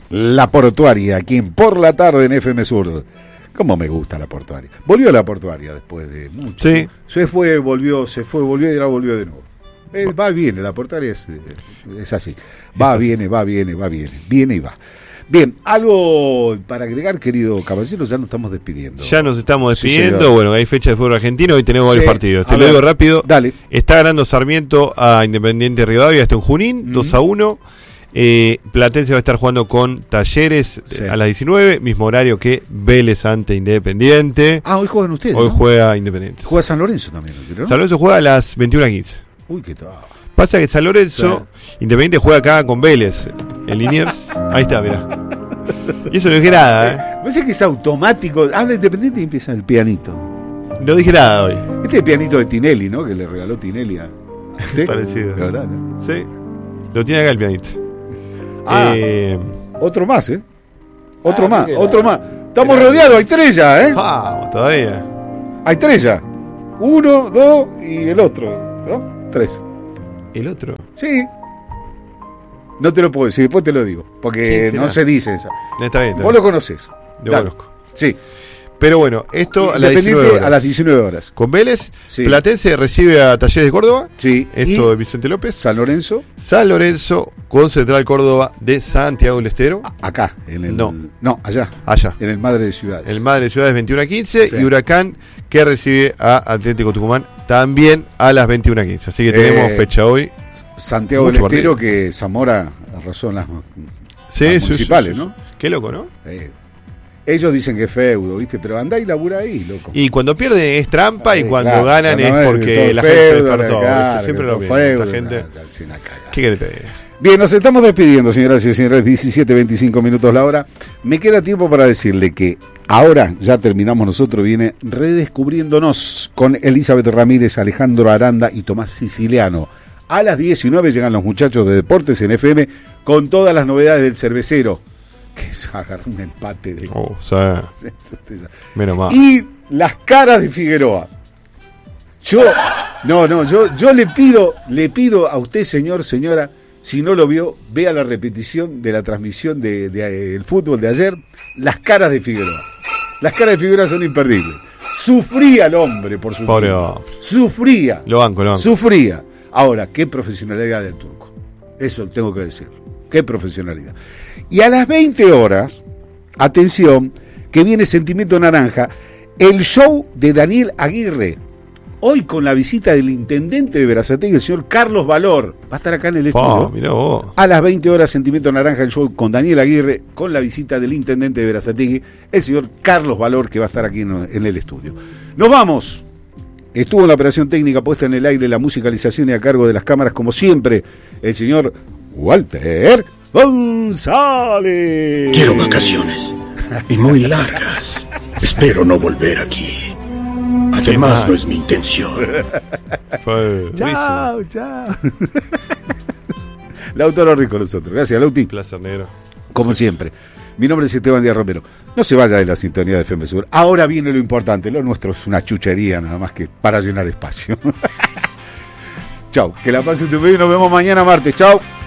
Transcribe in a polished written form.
La Portuaria, aquí en Por la Tarde en FM Sur. ¿Cómo me gusta La Portuaria? Volvió La Portuaria después de mucho. Sí. Se fue, volvió y ahora volvió de nuevo. Va, viene, La Portuaria es así. Viene y va. Bien, algo para agregar, querido caballero, ya nos estamos despidiendo. Ya nos estamos despidiendo. Sí, bueno, hay fecha de fútbol argentino, hoy tenemos varios partidos. Te lo ver, digo rápido. Dale. Está ganando Sarmiento a Independiente Rivadavia, está en Junín, 2-1. Platense va a estar jugando con Talleres a las 19, mismo horario que Vélez ante Independiente. Hoy juegan ustedes. Hoy juega Independiente. Juega San Lorenzo también, ¿no? San Lorenzo juega a las 21:15. Uy, qué tal. Pasa que San Lorenzo, Independiente juega acá con Vélez, en Liniers. Ahí está, mirá. Y eso no dije nada, Parece que es automático. Habla Independiente y empieza el pianito. No dije nada hoy. Este es el pianito de Tinelli, ¿no? Que le regaló Tinelli a usted. Parecido. De verdad, ¿no? Sí. Lo tiene acá el pianito. Otro más, ¿eh? Otro más. Estamos rodeados, hay 3 ya, ¿eh? Vamos, todavía. Hay 3 ya. 1, 2 y el otro, ¿no? 3. ¿El otro? Sí. No te lo puedo decir, después te lo digo. Porque no se dice esa. No, está bien. Vos lo conocés. Lo conozco. Sí. Pero bueno, esto a las 19 horas. A las 19 horas. Con Vélez, sí. Platense recibe a Talleres de Córdoba. Sí. Esto de Vicente López. San Lorenzo con Central Córdoba de Santiago del Estero. Acá, en el. No, allá. En el Madre de Ciudades. El Madre de Ciudades 21:15. Sí. Y Huracán que recibe a Atlético Tucumán también a las 21:15. Así que tenemos fecha hoy. Santiago del Estero, que Zamora arrasó en las municipales, ¿no? Qué loco, ¿no? Ellos dicen que es feudo, ¿viste? Pero andá y labura ahí, loco. Y cuando pierden es trampa y cuando ganan es porque la gente se despertó. Siempre lo mismo. La gente... ¿Qué querés te diga? Bien, nos estamos despidiendo, señoras y señores. 17:25 minutos la hora. Me queda tiempo para decirle que ahora ya terminamos nosotros. Viene Redescubriéndonos con Elizabeth Ramírez, Alejandro Aranda y Tomás Siciliano. A las 19 llegan los muchachos de Deportes en FM con todas las novedades del cervecero. Que se agarró un empate de... Menos mal. Y las caras de Figueroa. Yo le pido a usted, señor, señora, si no lo vio, vea la repetición de la transmisión del fútbol de ayer. Las caras de Figueroa. Las caras de Figueroa son imperdibles. Sufría el hombre por su pobre equipo. Sufría. Lo banco. Sufría. Ahora, qué profesionalidad del turco. Eso tengo que decir. Qué profesionalidad. Y a las 20 horas, atención, que viene Sentimiento Naranja, el show de Daniel Aguirre. Hoy con la visita del intendente de Berazategui, el señor Carlos Valor. Va a estar acá en el estudio. Mirá vos. A las 20 horas, Sentimiento Naranja, el show con Daniel Aguirre, con la visita del intendente de Berazategui, el señor Carlos Valor, que va a estar aquí en el estudio. ¡Nos vamos! Estuvo en la operación técnica puesta en el aire, la musicalización y a cargo de las cámaras, como siempre, el señor Walter González. Quiero vacaciones, y muy largas. Espero no volver aquí. Además, no es mi intención. Chao. Lautaro Rico nosotros. Gracias, Lauti. Placer, negro. Como siempre. Mi nombre es Esteban Díaz Romero. No se vaya de la sintonía de FM Sur. Ahora viene lo importante. Lo nuestro es una chuchería nada más que para llenar espacio. Chau. Que la pasen tu y nos vemos mañana martes. Chau.